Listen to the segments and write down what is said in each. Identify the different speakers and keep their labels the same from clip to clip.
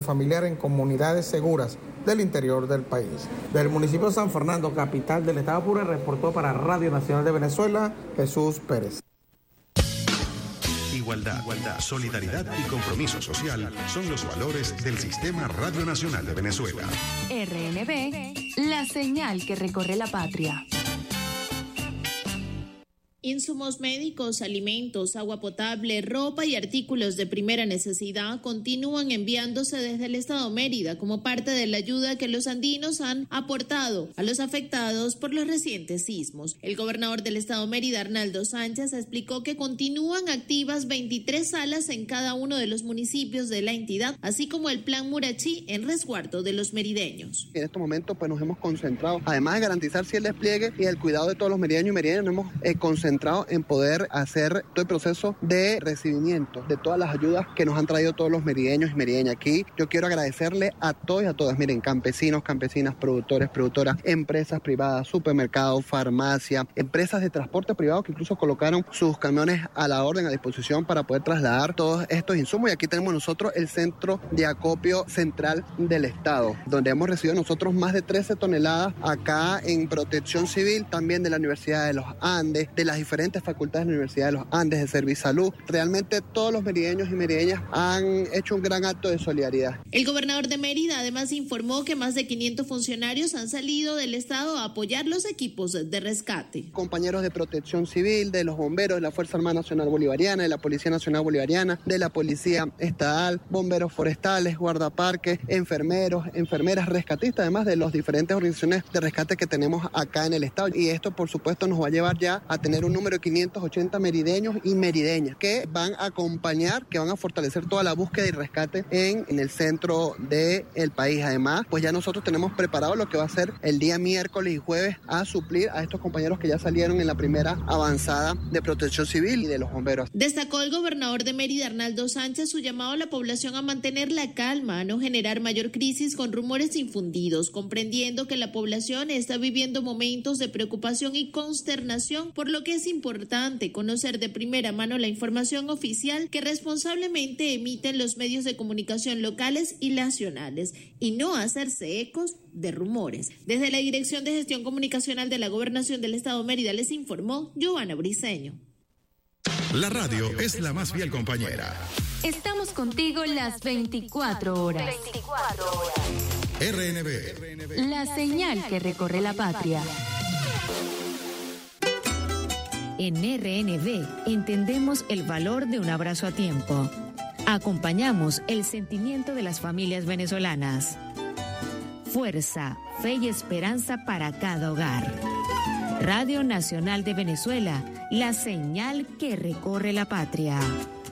Speaker 1: familiar en comunidades seguras del interior del país. Del municipio de San Fernando, capital del estado Apure, reportó para Radio Nacional de Venezuela, Jesús Pérez.
Speaker 2: Igualdad, solidaridad y compromiso social son los valores del Sistema Radio Nacional de Venezuela.
Speaker 3: RNB, la señal que recorre la patria.
Speaker 4: Insumos médicos, alimentos, agua potable, ropa y artículos de primera necesidad continúan enviándose desde el estado Mérida como parte de la ayuda que los andinos han aportado a los afectados por los recientes sismos. El gobernador del estado Mérida, Arnaldo Sánchez, explicó que continúan activas 23 salas en cada uno de los municipios de la entidad, así como el plan Murachí en resguardo de los merideños.
Speaker 5: En este momento pues nos hemos concentrado, además de garantizar el despliegue y el cuidado de todos los merideños y merideñas, nos hemos concentrado en poder hacer todo el proceso de recibimiento de todas las ayudas que nos han traído todos los merideños y merideñas. Aquí yo quiero agradecerle a todos y a todas, miren, campesinos, campesinas, productores, productoras, empresas privadas, supermercados, farmacia, empresas de transporte privado que incluso colocaron sus camiones a la orden, a disposición para poder trasladar todos estos insumos. Y aquí tenemos nosotros el centro de acopio central del estado, donde hemos recibido nosotros más de 13 toneladas acá en protección civil, también de la Universidad de los Andes, de las diferentes facultades de la Universidad de los Andes, de Servisalud. Realmente todos los merideños y merideñas han hecho un gran acto de solidaridad.
Speaker 4: El gobernador de Mérida además informó que más de 500 funcionarios han salido del estado a apoyar los equipos de rescate.
Speaker 5: Compañeros de protección civil, de los bomberos, de la Fuerza Armada Nacional Bolivariana, de la Policía Nacional Bolivariana, de la Policía Estatal, bomberos forestales, guardaparques, enfermeros, enfermeras, rescatistas, además de las diferentes organizaciones de rescate que tenemos acá en el estado. Y esto, por supuesto, nos va a llevar ya a tener un número de 580 merideños y merideñas que van a acompañar, que van a fortalecer toda la búsqueda y rescate en el centro del país. Además, pues ya nosotros tenemos preparado lo que va a ser el día miércoles y jueves a suplir a estos compañeros que ya salieron en la primera avanzada de protección civil y de los bomberos.
Speaker 4: Destacó el gobernador de Mérida, Arnaldo Sánchez, su llamado a la población a mantener la calma, a no generar mayor crisis con rumores infundidos, comprendiendo que la población está viviendo momentos de preocupación y consternación, por lo que es importante conocer de primera mano la información oficial que responsablemente emiten los medios de comunicación locales y nacionales y no hacerse ecos de rumores. Desde la Dirección de Gestión Comunicacional de la Gobernación del Estado Mérida les informó Giovanna Briceño.
Speaker 2: La radio es la más fiel compañera.
Speaker 3: Estamos contigo las 24 horas.
Speaker 2: RNB.
Speaker 3: La señal que recorre la patria.
Speaker 6: En RNB entendemos el valor de un abrazo a tiempo. Acompañamos el sentimiento de las familias venezolanas. Fuerza, fe y esperanza para cada hogar. Radio Nacional de Venezuela, la señal que recorre la patria.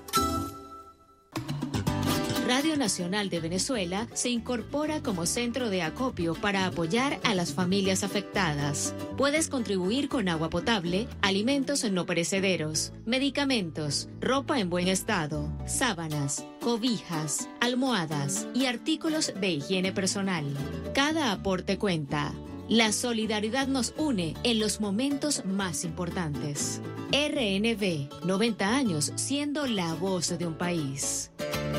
Speaker 6: Radio Nacional de Venezuela se incorpora como centro de acopio para apoyar a las familias afectadas. Puedes contribuir con agua potable, alimentos no perecederos, medicamentos, ropa en buen estado, sábanas, cobijas, almohadas y artículos de higiene personal. Cada aporte cuenta. La solidaridad nos une en los momentos más importantes. RNB, 90 años siendo la voz de un país.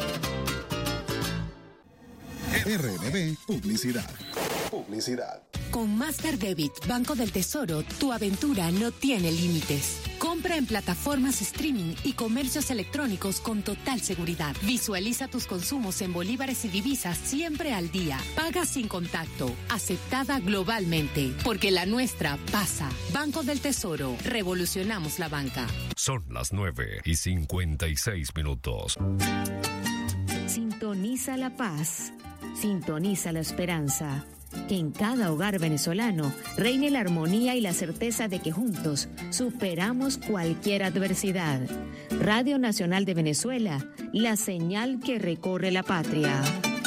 Speaker 2: RNB Publicidad.
Speaker 7: Con Master Debit, Banco del Tesoro, tu aventura no tiene límites. Compra en plataformas streaming y comercios electrónicos con total seguridad. Visualiza tus consumos en bolívares y divisas siempre al día. Paga sin contacto. Aceptada globalmente. Porque la nuestra pasa. Banco del Tesoro. Revolucionamos la banca.
Speaker 8: Son las 9:56.
Speaker 6: Sintoniza la paz. Sintoniza la esperanza. Que en cada hogar venezolano reine la armonía y la certeza de que juntos superamos cualquier adversidad. Radio Nacional de Venezuela, la señal que recorre la patria.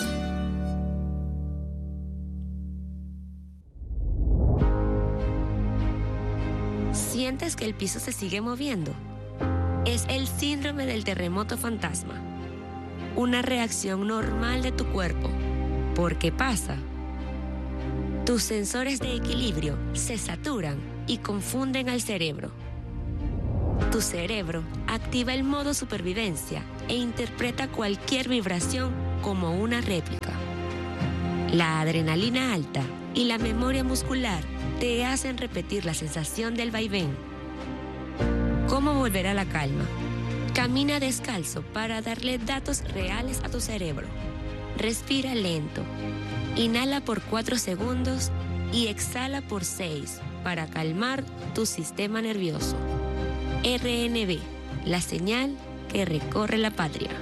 Speaker 9: ¿Sientes que el piso se sigue moviendo? Es el síndrome del terremoto fantasma. Una reacción normal de tu cuerpo. ¿Por qué pasa? Tus sensores de equilibrio se saturan y confunden al cerebro. Tu cerebro activa el modo supervivencia e interpreta cualquier vibración como una réplica. La adrenalina alta y la memoria muscular te hacen repetir la sensación del vaivén. ¿Cómo volver a la calma? Camina descalzo para darle datos reales a tu cerebro. Respira lento. Inhala por 4 segundos y exhala por 6 para calmar tu sistema nervioso. RNB, la señal que recorre la patria.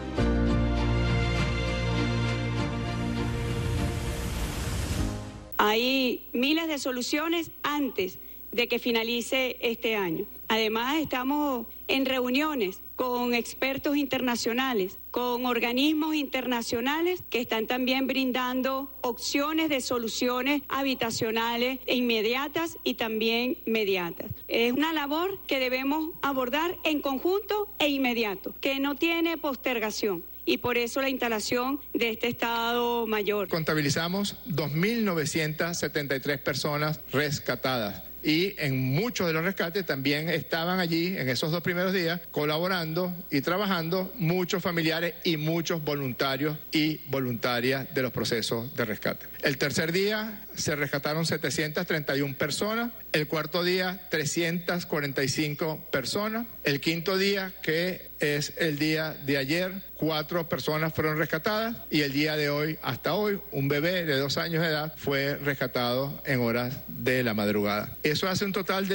Speaker 8: Hay miles de soluciones antes de que finalice este año. Además, estamos en reuniones con expertos internacionales, con organismos internacionales que están también brindando opciones de soluciones habitacionales inmediatas y también mediatas. Es una labor que debemos abordar en conjunto e inmediato, que no tiene postergación. Y por eso la instalación de este Estado Mayor.
Speaker 10: Contabilizamos 2.973 personas rescatadas. Y en muchos de los rescates también estaban allí, en esos 2 primeros días, colaborando y trabajando muchos familiares y muchos voluntarios y voluntarias de los procesos de rescate. El tercer día se rescataron 731 personas, el cuarto día 345 personas, el quinto día, que es el día de ayer, 4 personas fueron rescatadas y el día de hoy, hasta hoy, un bebé de 2 años de edad fue rescatado en horas de la madrugada. Eso hace un total de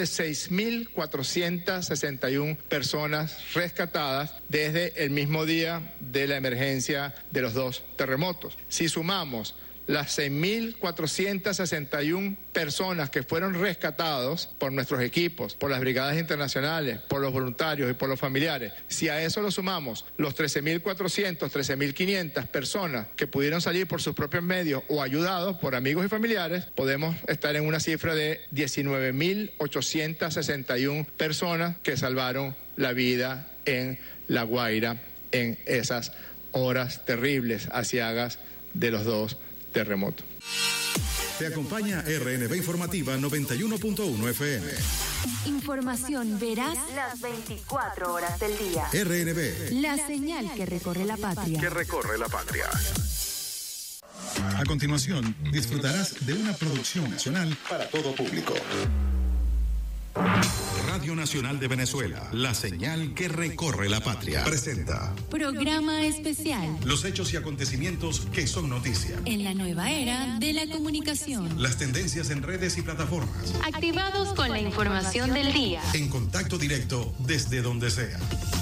Speaker 10: 6.461 personas rescatadas desde el mismo día de la emergencia de los 2 terremotos. Si sumamos las 6.461 personas que fueron rescatados por nuestros equipos, por las brigadas internacionales, por los voluntarios y por los familiares, si a eso lo sumamos los 13.400, 13.500 personas que pudieron salir por sus propios medios o ayudados por amigos y familiares, podemos estar en una cifra de 19.861 personas que salvaron la vida en La Guaira en esas horas terribles, aciagas de los 2 terremoto.
Speaker 2: Te acompaña RNB Informativa 91.1 FM.
Speaker 3: Información veraz las 24 horas del día.
Speaker 2: RNB,
Speaker 3: la señal que recorre la patria.
Speaker 2: A continuación, disfrutarás de una producción nacional para todo público. Radio Nacional de Venezuela, la señal que recorre la patria. Presenta
Speaker 3: Programa especial.
Speaker 2: los hechos y acontecimientos que son noticia.
Speaker 3: En la nueva era de la comunicación.
Speaker 2: Las tendencias en redes y plataformas.
Speaker 3: Activados con la información del día.
Speaker 2: En contacto directo desde donde sea.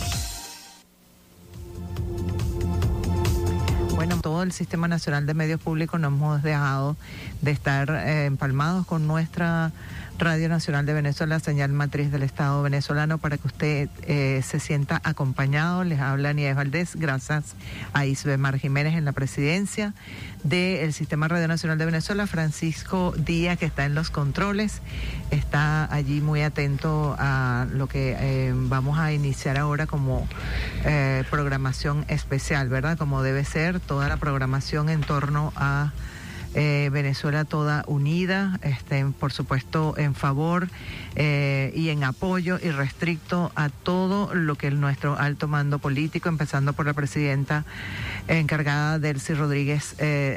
Speaker 11: Bueno, todo el Sistema Nacional de Medios Públicos no hemos dejado de estar empalmados con nuestra Radio Nacional de Venezuela, señal matriz del Estado venezolano, para que usted se sienta acompañado. Les habla Nieves Valdés, gracias a Isbemar Jiménez en la presidencia del Sistema Radio Nacional de Venezuela. Francisco Díaz, que está en los controles, está allí muy atento a lo que vamos a iniciar ahora como programación especial, ¿verdad? Como debe ser toda la programación en torno a Venezuela toda unida, por supuesto en favor y en apoyo irrestricto a todo lo que nuestro alto mando político, empezando por la presidenta encargada, Delcy Rodríguez,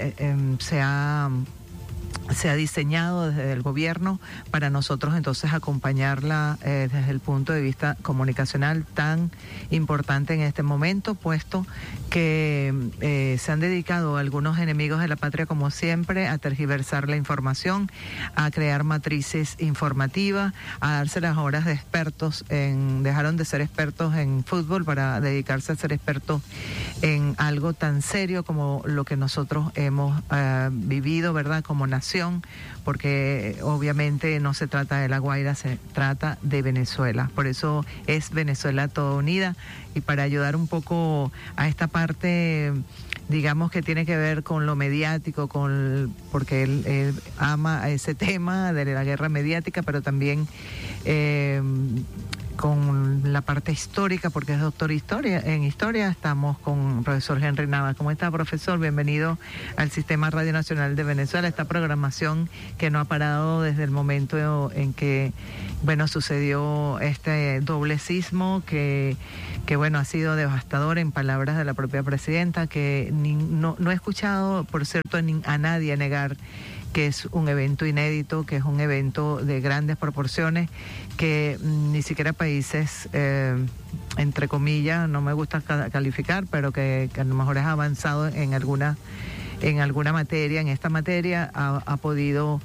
Speaker 11: se ha diseñado desde el gobierno para nosotros entonces acompañarla desde el punto de vista comunicacional tan importante en este momento, puesto que se han dedicado algunos enemigos de la patria, como siempre, a tergiversar la información, a crear matrices informativas, a darse las horas de expertos dejaron de ser expertos en fútbol para dedicarse a ser expertos en algo tan serio como lo que nosotros hemos vivido, ¿verdad?, como nación, porque obviamente no se trata de La Guaira, se trata de Venezuela. Por eso es Venezuela toda unida, y para ayudar un poco a esta parte, digamos, que tiene que ver con lo mediático, porque él ama ese tema de la guerra mediática, pero también la parte histórica, porque es doctor en historia. Estamos con el profesor Henry Navas. ¿Cómo está, profesor? Bienvenido al Sistema Radio Nacional de Venezuela, esta programación que no ha parado desde el momento en que, bueno, sucedió este doble sismo que bueno, ha sido devastador, en palabras de la propia presidenta, que no he escuchado, por cierto, a nadie negar que es un evento inédito, que es un evento de grandes proporciones, que ni siquiera países, entre comillas, no me gusta calificar, pero que a lo mejor es avanzado en alguna materia, en esta materia, ha podido,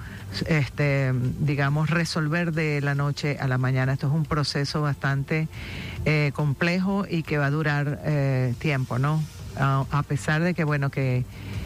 Speaker 11: digamos, resolver de la noche a la mañana. Esto es un proceso bastante complejo y que va a durar tiempo, ¿no? A pesar de que, bueno, que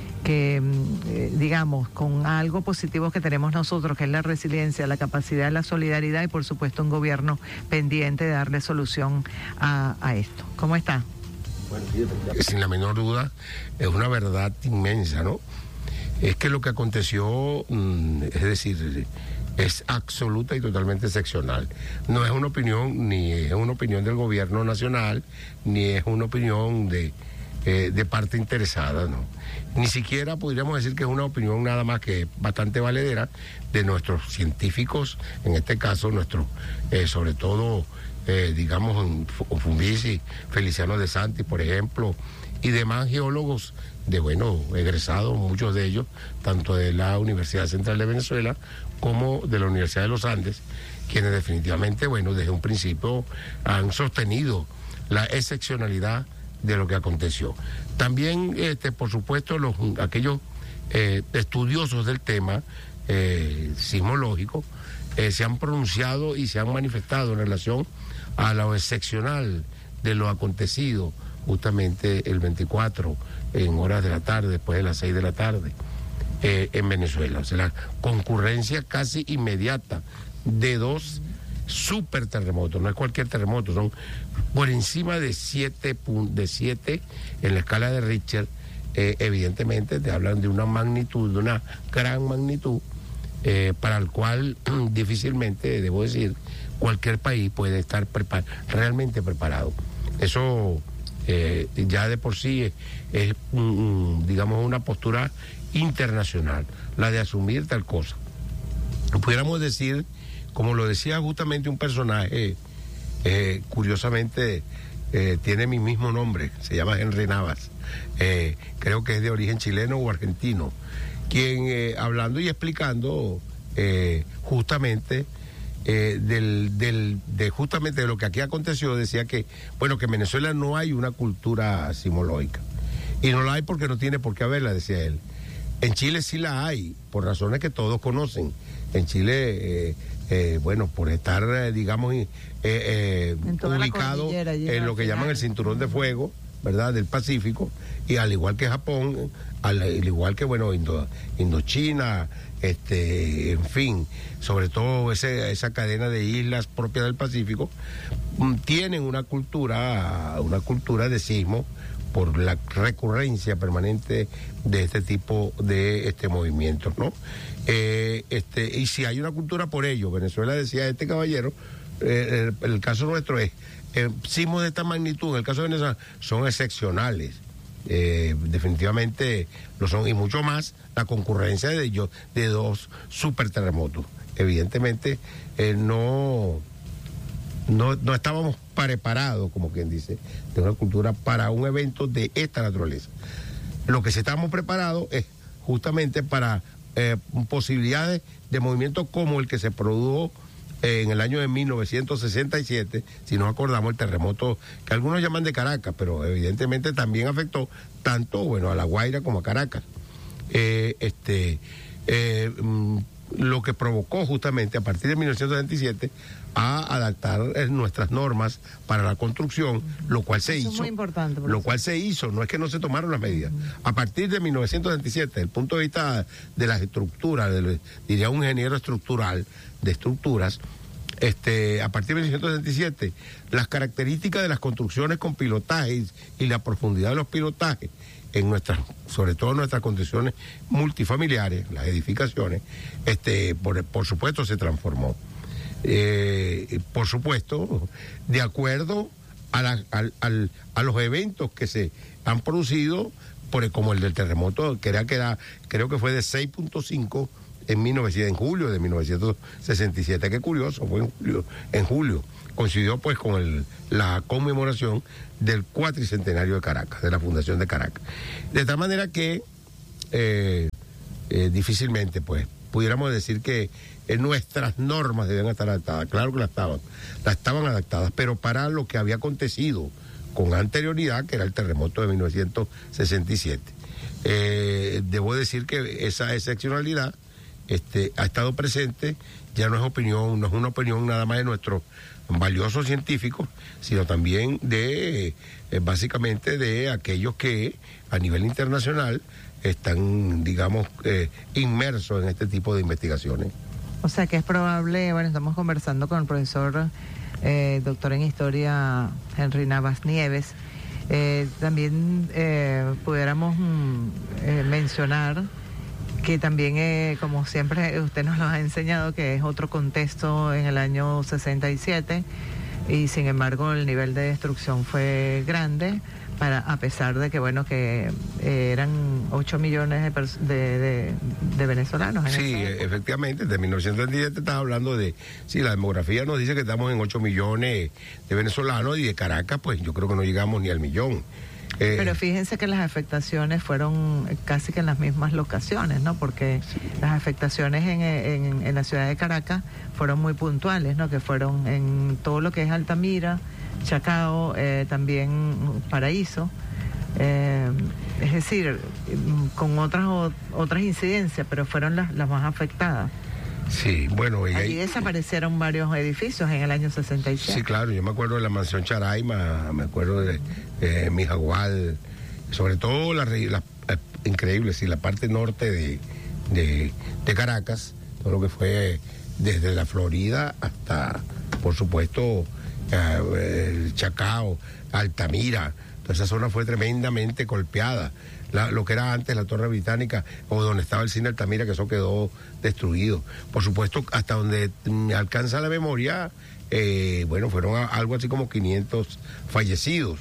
Speaker 11: digamos, con algo positivo que tenemos nosotros, que es la resiliencia, la capacidad, la solidaridad y por supuesto un gobierno pendiente de darle solución a esto. ¿Cómo está?
Speaker 12: Bueno, sin la menor duda, es una verdad inmensa, ¿no? Es que lo que aconteció, es decir, es absoluta y totalmente excepcional. No es una opinión, ni es una opinión del gobierno nacional, ni es una opinión de parte interesada, ¿no? Ni siquiera podríamos decir que es una opinión nada más que bastante valedera de nuestros científicos, en este caso nuestros, sobre todo, digamos, Fundisi, Feliciano de Santi, por ejemplo, y demás geólogos egresados, muchos de ellos, tanto de la Universidad Central de Venezuela como de la Universidad de los Andes, quienes definitivamente, desde un principio han sostenido la excepcionalidad de lo que aconteció. También, por supuesto, aquellos estudiosos del tema sismológico se han pronunciado y se han manifestado en relación a lo excepcional de lo acontecido justamente el 24 en horas de la tarde, después de las 6 de la tarde, en Venezuela. O sea, la concurrencia casi inmediata de dos super terremotos, no es cualquier terremoto, son por encima de 7 en la escala de Richter. Evidentemente te hablan de una magnitud, de una gran magnitud, para el cual difícilmente, debo decir, cualquier país puede estar realmente preparado. Eso ya de por sí es digamos, una postura internacional, la de asumir tal cosa. Pudiéramos decir, como lo decía justamente un personaje, curiosamente tiene mi mismo nombre, se llama Henry Navas, creo que es de origen chileno o argentino, quien hablando y explicando justamente justamente de lo que aquí aconteció, decía que, que en Venezuela no hay una cultura sismológica, y no la hay porque no tiene por qué haberla, decía él. En Chile sí la hay, por razones que todos conocen. En Chile, por estar, digamos, ubicado en lo que llaman el cinturón de fuego, ¿verdad?, del Pacífico, y al igual que Japón, al igual que, Indochina, en fin, sobre todo esa cadena de islas propias del Pacífico, tienen una cultura de sismo por la recurrencia permanente de este tipo de movimientos, ¿no? Y si hay una cultura por ello, Venezuela, decía este caballero, el caso nuestro es, sismos de esta magnitud, en el caso de Venezuela, son excepcionales, definitivamente lo son, y mucho más la concurrencia de dos superterremotos. Evidentemente no estábamos preparados, como quien dice, de una cultura para un evento de esta naturaleza. Lo que sí estamos preparados es justamente para posibilidades de movimiento como el que se produjo en el año de 1967, si nos acordamos, el terremoto que algunos llaman de Caracas, pero evidentemente también afectó tanto, a La Guaira como a Caracas. Lo que provocó justamente a partir de 1967 a adaptar nuestras normas para la construcción, lo cual se hizo. Es muy importante. Lo cual se hizo, no es que no se tomaron las medidas. A partir de 1967, desde el punto de vista de las estructuras, diría un ingeniero estructural de estructuras, a partir de 1967, las características de las construcciones con pilotaje y la profundidad de los pilotajes sobre todo en nuestras condiciones multifamiliares, las edificaciones, por supuesto se transformó. por supuesto, de acuerdo a los eventos que se han producido, como el del terremoto, creo que fue de 6.5 en julio de 1967. Qué curioso, fue en julio. Coincidió pues con la conmemoración del cuatricentenario de Caracas, de la fundación de Caracas. De tal manera que difícilmente pues pudiéramos decir que nuestras normas deben estar adaptadas. Claro que las estaban adaptadas, pero para lo que había acontecido con anterioridad, que era el terremoto de 1967. Debo decir que esa excepcionalidad ha estado presente, ya no es una opinión nada más de nuestros valiosos científicos, sino también básicamente de aquellos que a nivel internacional están, digamos, inmersos en este tipo de investigaciones.
Speaker 11: O sea que es probable, bueno, estamos conversando con el profesor doctor en Historia Henry Navas Nieves. También pudiéramos mencionar que también, como siempre usted nos lo ha enseñado, que es otro contexto en el año 67 y sin embargo el nivel de destrucción fue grande, a pesar de que, bueno, que eran 8 millones de venezolanos.
Speaker 12: Sí, efectivamente, de 1937 estás hablando de, sí, la demografía nos dice que estamos en 8 millones de venezolanos, y de Caracas, pues yo creo que no llegamos ni al millón.
Speaker 11: Pero fíjense que las afectaciones fueron casi que en las mismas locaciones, ¿no? Porque las afectaciones en la ciudad de Caracas fueron muy puntuales, ¿no? Que fueron en todo lo que es Altamira, Chacao, también Paraíso, es decir, con otras incidencias, pero fueron las más afectadas.
Speaker 12: Sí, bueno,
Speaker 11: allí desaparecieron varios edificios en el año 67.
Speaker 12: Sí, claro, yo me acuerdo de la mansión Charaima, me acuerdo de Mijagual, sobre todo increíble, sí, la parte norte de Caracas, todo lo que fue desde la Florida hasta, por supuesto, el Chacao, Altamira. Toda esa zona fue tremendamente golpeada. Lo que era antes la Torre Británica, o donde estaba el cine Altamira, que eso quedó destruido. Por supuesto, hasta donde alcanza la memoria, bueno, fueron algo así como 500 fallecidos.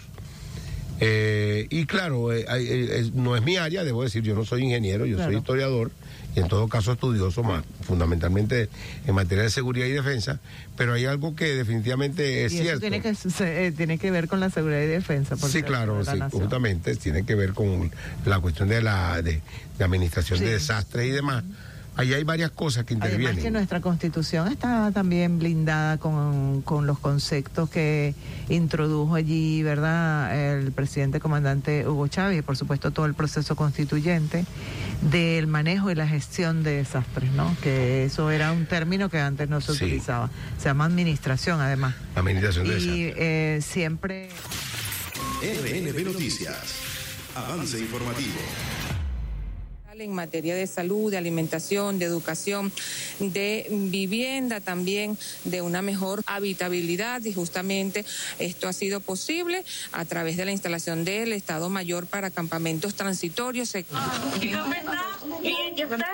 Speaker 12: Y claro, no es mi área, debo decir, yo no soy ingeniero, yo soy historiador, y en todo caso estudioso más, fundamentalmente en materia de seguridad y defensa, pero hay algo que definitivamente es cierto.
Speaker 11: Tiene que ver con la seguridad y defensa.
Speaker 12: Sí, claro, sí, justamente tiene que ver con la cuestión de la administración de desastres y demás. Ahí hay varias cosas que intervienen.
Speaker 11: Además que nuestra Constitución está también blindada con los conceptos que introdujo allí, ¿verdad?, el presidente comandante Hugo Chávez, y por supuesto todo el proceso constituyente del manejo y la gestión de desastres, ¿no? Que eso era un término que antes no se utilizaba. Se llama administración, además.
Speaker 12: Administración de desastres.
Speaker 11: Y siempre...
Speaker 2: RNB Noticias. Avance informativo.
Speaker 13: En materia de salud, de alimentación, de educación, de vivienda, también de una mejor habitabilidad, y justamente esto ha sido posible a través de la instalación del Estado Mayor para campamentos transitorios.
Speaker 14: Bien, ¿qué tal?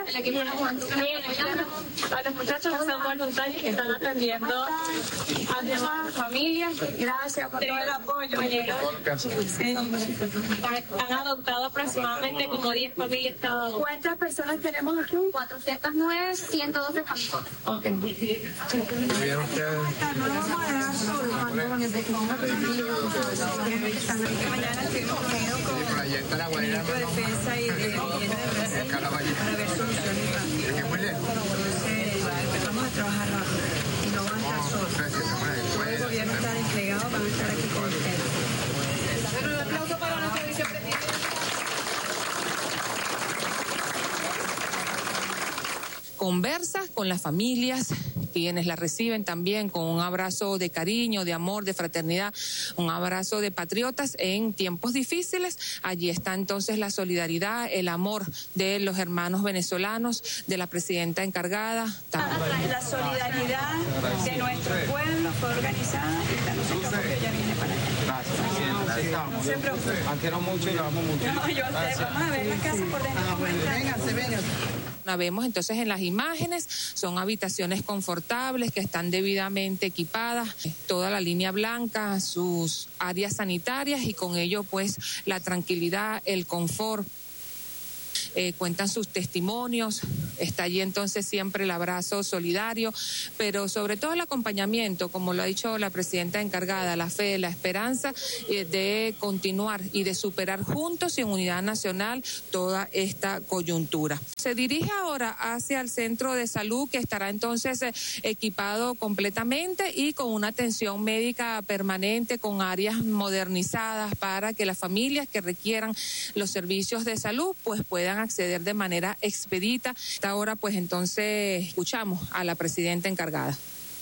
Speaker 14: A los muchachos que son voluntarios que están atendiendo a las familias, gracias por todo el apoyo. Han adoptado aproximadamente como 10 familias cada uno.
Speaker 15: ¿Cuántas personas tenemos aquí? 409, 112 familias. Ok.
Speaker 14: Mañana estuvimos reunidos con el ministro de Defensa y de para ver soluciones rápidas. Entonces, vamos a trabajar rápido y no van a estar solos. Todo el gobierno está desplegado, van a estar aquí con ustedes. Un aplauso para nuestro vicepresidente.
Speaker 13: Conversa con las familias, quienes la reciben también con un abrazo de cariño, de amor, de fraternidad, un abrazo de patriotas en tiempos difíciles. Allí está entonces la solidaridad, el amor de los hermanos venezolanos, de la presidenta encargada.
Speaker 14: La solidaridad de nuestro pueblo fue organizada y la nuestra ya viene para allá. No se preocupen.
Speaker 16: Quiero mucho y lo amo mucho.
Speaker 14: No, yo a ustedes, vamos a ver la casa por dentro.
Speaker 13: Vénganse. Vemos entonces en las imágenes, son habitaciones confortables que están debidamente equipadas, toda la línea blanca, sus áreas sanitarias y con ello pues la tranquilidad, el confort. Cuentan sus testimonios, está allí entonces siempre el abrazo solidario, pero sobre todo el acompañamiento, como lo ha dicho la presidenta encargada, la fe, la esperanza de continuar y de superar juntos y en unidad nacional toda esta coyuntura. Se dirige ahora hacia el centro de salud que estará entonces equipado completamente y con una atención médica permanente, con áreas modernizadas para que las familias que requieran los servicios de salud pues puedan acceder de manera expedita. Hasta ahora pues entonces escuchamos a la presidenta encargada.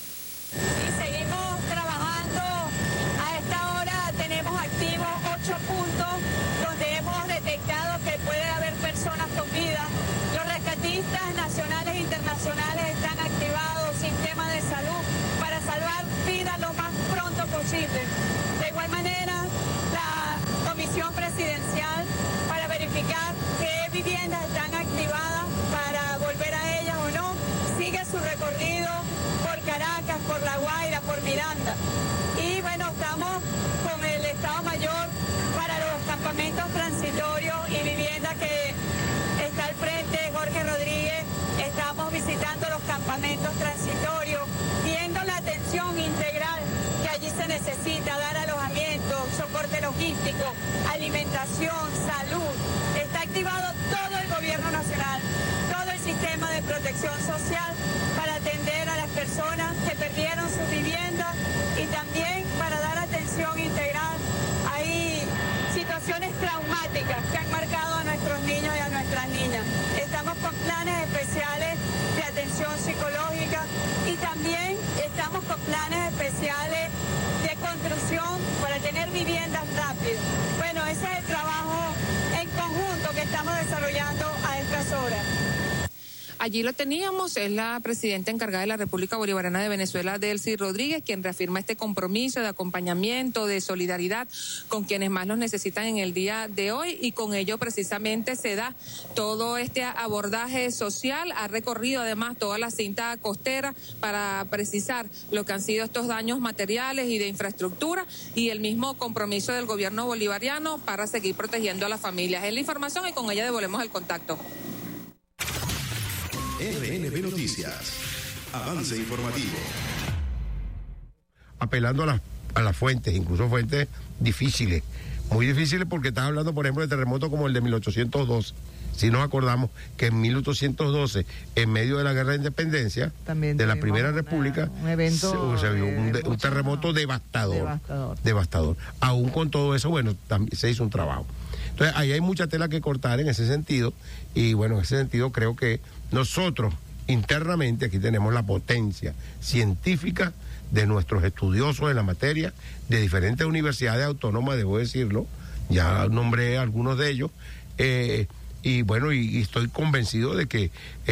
Speaker 8: Y seguimos trabajando. A esta hora tenemos activos 8 puntos donde hemos detectado que puede haber personas con vida. Los rescatistas nacionales e internacionales están activados, sistema de salud, para salvar vidas lo más pronto posible. De igual manera, la comisión presidencial para verificar qué viviendas están activadas para volver a ellas o no, sigue su recorrido por Caracas, por La Guaira, por Miranda. Y bueno, estamos con el Estado Mayor para los campamentos transitorios y vivienda que está al frente Jorge Rodríguez. Estamos visitando los campamentos transitorios, viendo la atención integral que allí se necesita, dar alojamiento, soporte logístico, alimentación, salud. Está activado todo el gobierno nacional, todo el sistema de protección social para atender a las personas que perdieron su vivienda y también para dar atención integral. Hay situaciones traumáticas que han marcado a nuestros niños y a nuestras niñas. Estamos con planes especiales de atención psicológica y también estamos con planes especiales de construcción para tener viviendas rápidas. Bueno, ese es el trabajo en conjunto que estamos desarrollando a estas horas.
Speaker 13: Allí lo teníamos, es la presidenta encargada de la República Bolivariana de Venezuela, Delcy Rodríguez, quien reafirma este compromiso de acompañamiento, de solidaridad con quienes más los necesitan en el día de hoy y con ello precisamente se da todo este abordaje social. Ha recorrido además toda la cinta costera para precisar lo que han sido estos daños materiales y de infraestructura y el mismo compromiso del gobierno bolivariano para seguir protegiendo a las familias. Es la información y con ella devolvemos el contacto.
Speaker 2: RNB Noticias. Avance informativo.
Speaker 12: Apelando a las fuentes, incluso fuentes difíciles, muy difíciles porque estás hablando, por ejemplo, de terremotos como el de 1812. Si nos acordamos que en 1812, en medio de la guerra de independencia, también de la Primera República, un evento, se vio un terremoto devastador. Aún con todo eso, bueno, también se hizo un trabajo. Entonces, ahí hay mucha tela que cortar en ese sentido, y bueno, en ese sentido creo que nosotros internamente aquí tenemos la potencia científica de nuestros estudiosos en la materia, de diferentes universidades autónomas, debo decirlo, ya nombré algunos de ellos, y bueno, y estoy convencido de que,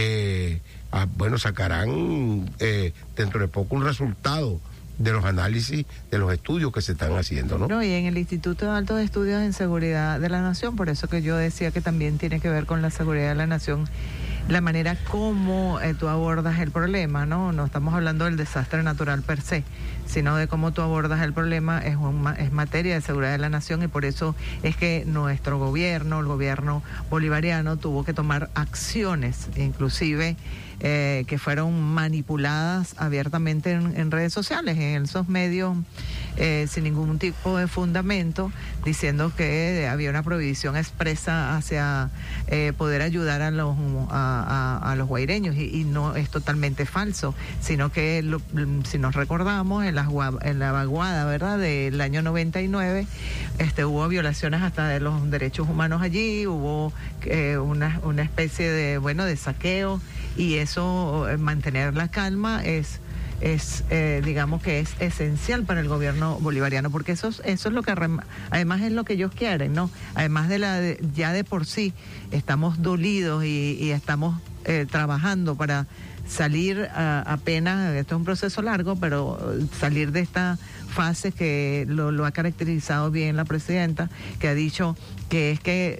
Speaker 12: sacarán dentro de poco un resultado de los análisis, de los estudios que se están haciendo, ¿no?
Speaker 11: Y en el Instituto de Altos Estudios en Seguridad de la Nación, por eso que yo decía que también tiene que ver con la seguridad de la nación, la manera como tú abordas el problema, ¿no? No estamos hablando del desastre natural per se, sino de cómo tú abordas el problema, es materia de seguridad de la nación y por eso es que nuestro gobierno, el gobierno bolivariano, tuvo que tomar acciones, inclusive que fueron manipuladas abiertamente en redes sociales, en esos medios sin ningún tipo de fundamento, diciendo que había una prohibición expresa hacia poder ayudar a los guaireños y no es totalmente falso, sino que si nos recordamos en la vaguada, ¿verdad?, del año 99, hubo violaciones hasta de los derechos humanos allí, hubo una especie de saqueo y eso, mantener la calma es digamos que es esencial para el gobierno bolivariano, porque eso es lo que además es lo que ellos quieren, ¿no? Además ya de por sí estamos dolidos y estamos trabajando para salir apenas, esto es un proceso largo, pero salir de esta fase que lo ha caracterizado bien la presidenta, que ha dicho que es que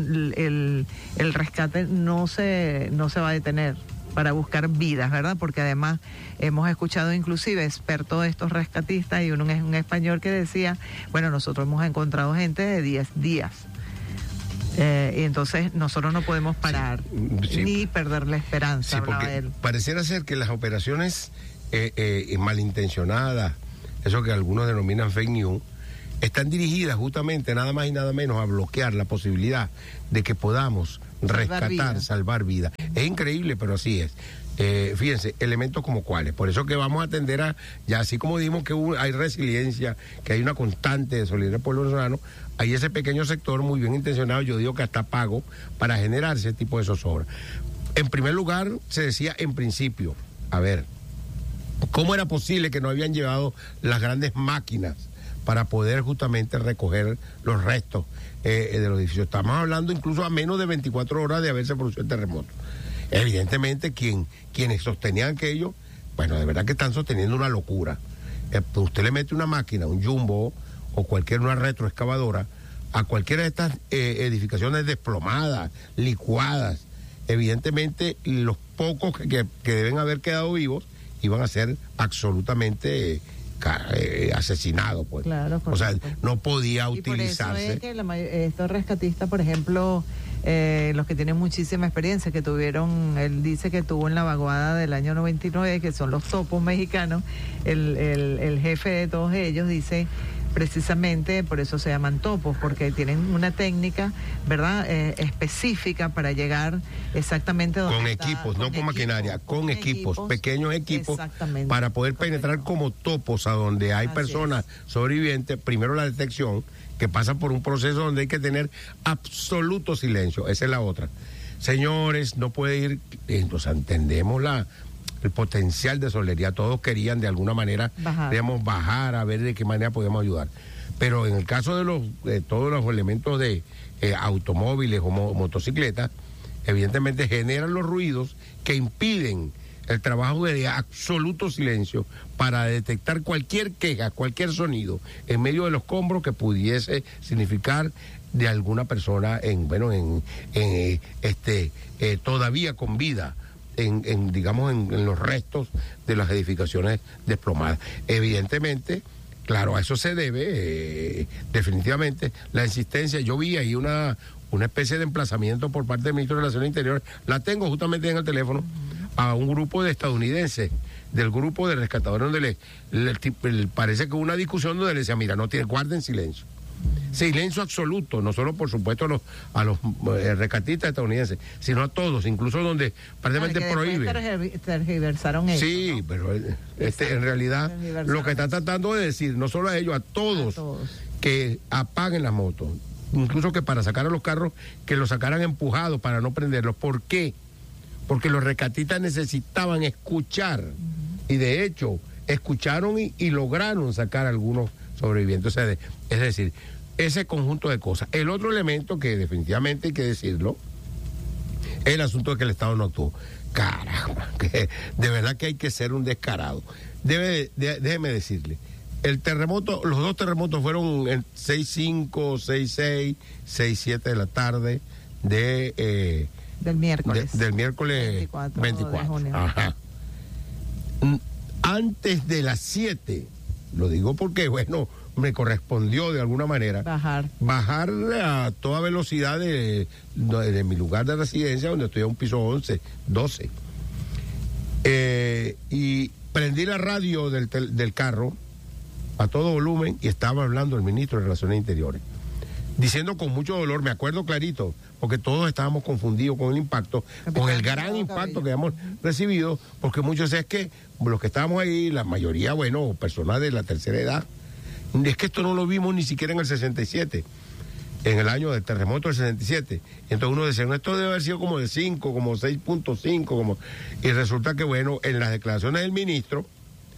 Speaker 11: el rescate no se va a detener para buscar vidas, ¿verdad? Porque además hemos escuchado inclusive expertos de estos rescatistas y uno es un español que decía, bueno, nosotros hemos encontrado gente de 10 días. Y entonces nosotros no podemos parar ni perder la esperanza.
Speaker 12: Sí, porque pareciera ser que las operaciones malintencionadas, eso que algunos denominan fake news, están dirigidas justamente nada más y nada menos a bloquear la posibilidad de que podamos salvar vidas. Es increíble, pero así es. Fíjense, elementos como cuáles. Por eso que vamos a atender ya así como dijimos que hay resiliencia, que hay una constante de solidaridad del pueblo venezolano, hay ese pequeño sector muy bien intencionado, yo digo que hasta pago, para generar ese tipo de zozobra. En primer lugar, se decía en principio, a ver, ¿cómo era posible que no habían llevado las grandes máquinas para poder justamente recoger los restos de los edificios? Estamos hablando incluso a menos de 24 horas de haberse producido el terremoto. Evidentemente quienes sostenían aquello, bueno, de verdad que están sosteniendo una locura. Usted le mete una máquina, un jumbo o una retroexcavadora a cualquiera de estas edificaciones desplomadas, licuadas, evidentemente los pocos que deben haber quedado vivos iban a ser absolutamente asesinados, pues. Claro, o sea, no podía utilizarse.
Speaker 11: Por eso es que estos rescatistas, por ejemplo, los que tienen muchísima experiencia, que tuvieron, él dice que tuvo en la vaguada del año 99, que son los topos mexicanos, el jefe de todos ellos dice, precisamente por eso se llaman topos, porque tienen una técnica, ¿verdad?, específica para llegar exactamente donde
Speaker 12: con equipos, no con maquinaria, con equipos, pequeños equipos, para poder penetrar como topos a donde hay personas sobrevivientes. Primero la detección, que pasa por un proceso donde hay que tener absoluto silencio. Esa es la otra. Señores, no puede ir, entonces entendemos el potencial de solidaridad. Todos querían de alguna manera, digamos, bajar a ver de qué manera podíamos ayudar. Pero en el caso de todos los elementos de automóviles o motocicletas, evidentemente generan los ruidos que impiden el trabajo de absoluto silencio para detectar cualquier queja, cualquier sonido en medio de los escombros que pudiese significar de alguna persona todavía con vida en los restos de las edificaciones desplomadas. Evidentemente, claro, a eso se debe definitivamente la insistencia. Yo vi ahí una especie de emplazamiento por parte del ministro de Relaciones Interiores, la tengo justamente en el teléfono, a un grupo de estadounidenses, del grupo de rescatadores, donde parece que hubo una discusión donde le decía, mira, guarden silencio. Silencio absoluto, no solo por supuesto a los rescatistas estadounidenses, sino a todos, incluso donde prácticamente prohíbe.
Speaker 11: Tergiversaron ellos.
Speaker 12: Sí, ¿no? Pero en realidad lo que está tratando de decir, no solo a ellos, a todos. Que apaguen las motos, incluso que para sacar a los carros, que los sacaran empujados para no prenderlos. ¿Por qué? Porque los rescatistas necesitaban escuchar, y de hecho escucharon y lograron sacar a algunos sobrevivientes. O sea, es decir, ese conjunto de cosas. El otro elemento que definitivamente hay que decirlo, es el asunto de que el Estado no actuó. Caramba, que de verdad que hay que ser un descarado. Déjeme decirle, los dos terremotos fueron en 6:05, 6:06, 6:07 de la tarde del miércoles. Del miércoles 24 de junio. Ajá. Antes de las 7, lo digo porque, bueno, me correspondió de alguna manera bajar a toda velocidad de mi lugar de residencia, donde estoy a un piso 11, 12. Y prendí la radio del carro a todo volumen y estaba hablando el ministro de Relaciones Interiores, diciendo con mucho dolor, me acuerdo clarito, porque todos estábamos confundidos con el impacto, con el gran impacto que habíamos recibido, porque muchos es que los que estábamos ahí, la mayoría, bueno, personas de la tercera edad, es que esto no lo vimos ni siquiera en el 67, en el año del terremoto del 67. Entonces uno decía, no, esto debe haber sido como de 5, como 6.5, y resulta que, bueno, en las declaraciones del ministro,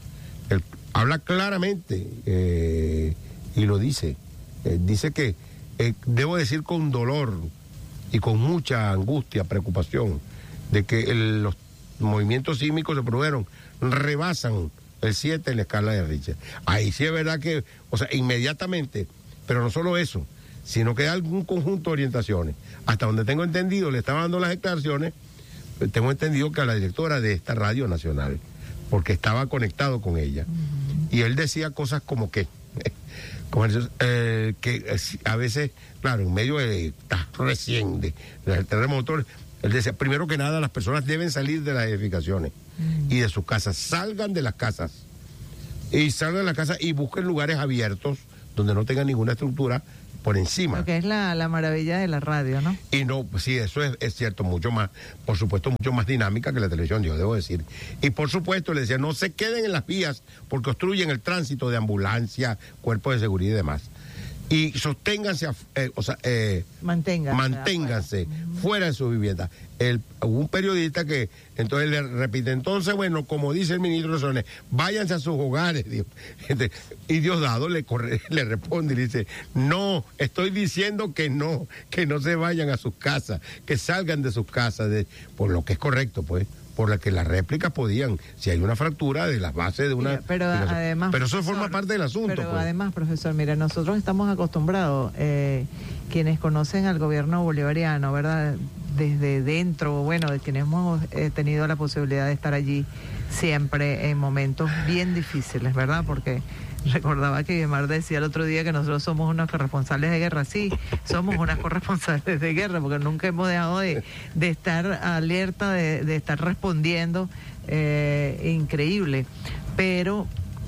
Speaker 12: Él habla claramente y lo dice. Dice que, debo decir con dolor y con mucha angustia, preocupación, de que los movimientos sísmicos se produjeron, rebasan el 7 en la escala de Richter. Ahí sí es verdad que, o sea, inmediatamente, pero no solo eso, sino que hay algún conjunto de orientaciones. Hasta donde tengo entendido, le estaba dando las declaraciones, tengo entendido que a la directora de esta Radio Nacional, porque estaba conectado con ella. Y él decía cosas como que a veces, claro, en medio de recién del terremoto, él decía, primero que nada, las personas deben salir de las edificaciones y de sus casas, salgan de las casas y busquen lugares abiertos donde no tengan ninguna estructura por encima.
Speaker 11: Lo que es la maravilla de la radio, ¿no?
Speaker 12: Y no, sí, eso es cierto, mucho más, por supuesto, mucho más dinámica que la televisión, yo debo decir. Y por supuesto, le decía, no se queden en las vías porque obstruyen el tránsito de ambulancia, cuerpos de seguridad y demás. Y sosténganse, manténganse fuera de su vivienda. Hubo un periodista que entonces le repite, entonces, bueno, como dice el ministro de Sones, váyanse a sus hogares. Y Diosdado le responde y le dice, no, estoy diciendo que no se vayan a sus casas, que salgan de sus casas, por lo que es correcto, pues. Por la que las réplicas podían, si hay una fractura de las bases de una...
Speaker 11: Pero además...
Speaker 12: Pero eso forma parte del asunto.
Speaker 11: Pero
Speaker 12: pues.
Speaker 11: Además, profesor, mira, nosotros estamos acostumbrados, quienes conocen al gobierno bolivariano, ¿verdad? Desde dentro, bueno, de quienes hemos tenido la posibilidad de estar allí siempre en momentos bien difíciles, ¿verdad? Porque recordaba que Guimar decía el otro día que nosotros somos unos corresponsales de guerra. Sí, somos unas corresponsales de guerra, porque nunca hemos dejado de estar alerta, de estar respondiendo, increíble. Pero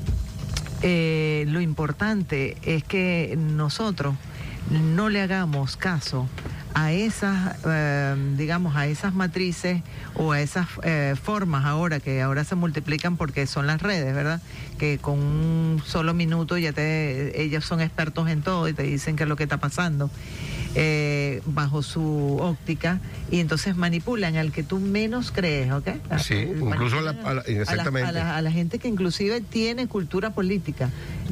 Speaker 11: lo importante es que nosotros no le hagamos caso a esas, digamos, a esas matrices o a esas formas que ahora se multiplican porque son las redes, ¿verdad? Que con un solo minuto ellos son expertos en todo y te dicen qué es lo que está pasando bajo su óptica, y entonces manipulan al que tú menos crees, ¿ok?
Speaker 12: Sí, incluso exactamente.
Speaker 11: A la gente que inclusive tiene cultura política,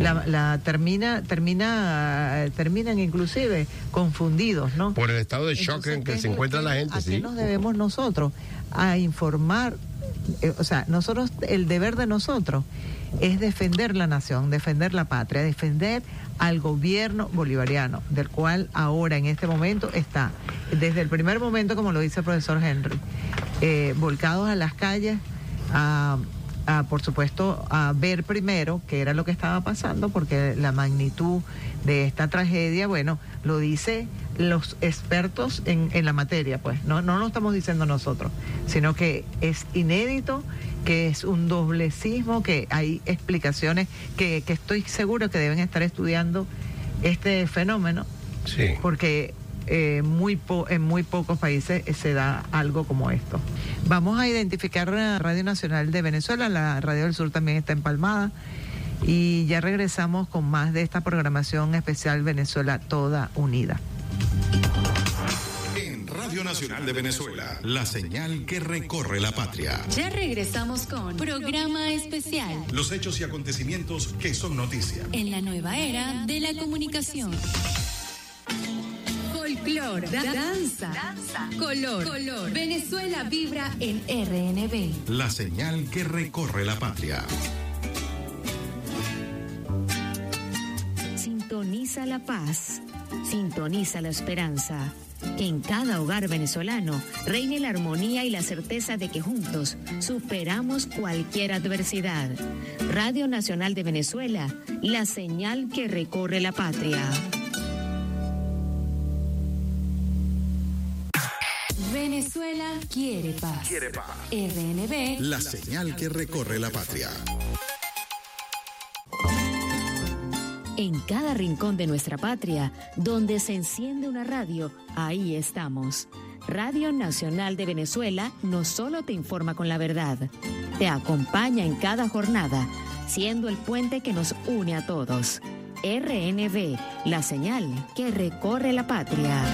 Speaker 11: terminan inclusive confundidos, ¿no?
Speaker 12: Por el estado de shock en que se encuentra la gente.
Speaker 11: ¿A
Speaker 12: sí?
Speaker 11: qué nos debemos nosotros? A informar. O sea, nosotros, el deber de nosotros es defender la nación, defender la patria, defender al gobierno bolivariano, del cual ahora en este momento está, desde el primer momento, como lo dice el profesor Henry, volcados a las calles, por supuesto, a ver primero qué era lo que estaba pasando, porque la magnitud de esta tragedia, bueno, lo dice los expertos en la materia, pues, no lo estamos diciendo nosotros, sino que es inédito, que es un doblecismo, que hay explicaciones que estoy seguro que deben estar estudiando este fenómeno,
Speaker 12: sí,
Speaker 11: porque en muy pocos países se da algo como esto. Vamos a identificar la Radio Nacional de Venezuela, la Radio del Sur también está empalmada, y ya regresamos con más de esta programación especial Venezuela Toda Unida.
Speaker 2: En Radio Nacional de Venezuela, la señal que recorre la patria.
Speaker 3: Ya regresamos con Programa Especial.
Speaker 2: Los hechos y acontecimientos que son noticia.
Speaker 3: En la nueva era de la comunicación. Folclor, danza, color. Venezuela vibra en RNB.
Speaker 2: La señal que recorre la patria.
Speaker 6: Sintoniza la paz, sintoniza la esperanza. Que en cada hogar venezolano reine la armonía y la certeza de que juntos superamos cualquier adversidad. Radio Nacional de Venezuela, la señal que recorre la patria.
Speaker 3: Venezuela quiere paz. RNB,
Speaker 2: la señal que recorre la patria.
Speaker 6: En cada rincón de nuestra patria, donde se enciende una radio, ahí estamos. Radio Nacional de Venezuela no solo te informa con la verdad, te acompaña en cada jornada, siendo el puente que nos une a todos. RNB, la señal que recorre la patria.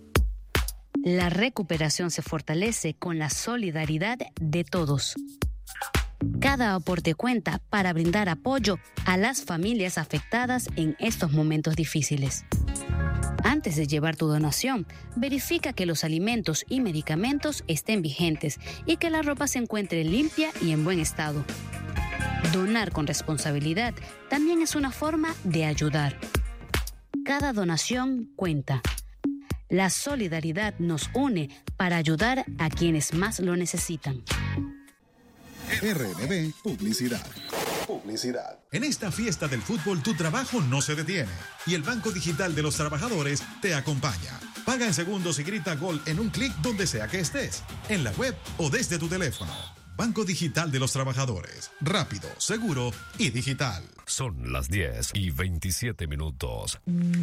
Speaker 16: La recuperación se fortalece con la solidaridad de todos. Cada aporte cuenta para brindar apoyo a las familias afectadas en estos momentos difíciles. Antes de llevar tu donación, verifica que los alimentos y medicamentos estén vigentes y que la ropa se encuentre limpia y en buen estado. Donar con responsabilidad también es una forma de ayudar. Cada donación cuenta. La solidaridad nos une para ayudar a quienes más lo necesitan.
Speaker 17: RNB Publicidad. En esta fiesta del fútbol tu trabajo no se detiene y el Banco Digital de los Trabajadores te acompaña. Paga en segundos y grita gol en un clic donde sea que estés, en la web o desde tu teléfono. Banco Digital de los Trabajadores. Rápido, seguro y digital.
Speaker 18: Son las 10:27.